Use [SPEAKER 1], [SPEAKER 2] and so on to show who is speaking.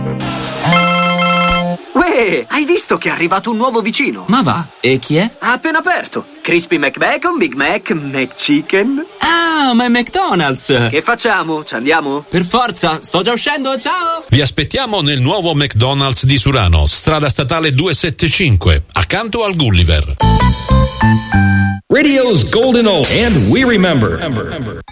[SPEAKER 1] Uè, hai visto che è arrivato un nuovo vicino?
[SPEAKER 2] Ma va, e chi è?
[SPEAKER 1] Ha appena aperto. Crispy McBacon, Big Mac, McChicken.
[SPEAKER 2] Ah, ma è McDonald's!
[SPEAKER 1] Che facciamo? Ci andiamo?
[SPEAKER 2] Per forza, sto già uscendo, ciao!
[SPEAKER 3] Vi aspettiamo nel nuovo McDonald's di Surano, strada statale 275, accanto al Gulliver.
[SPEAKER 4] Radio's Golden Old, and we remember.